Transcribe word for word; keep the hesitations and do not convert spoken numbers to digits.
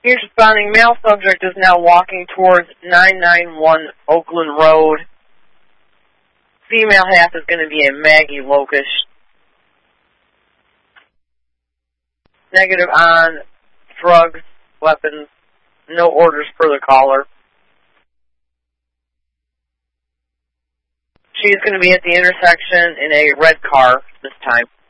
Here's responding. Male subject is now walking towards nine nine one Oakland Road. Female half is going to be a Maggie Locust. Negative on drugs, weapons, no orders for the caller. She's going to be at the intersection in a red car this time.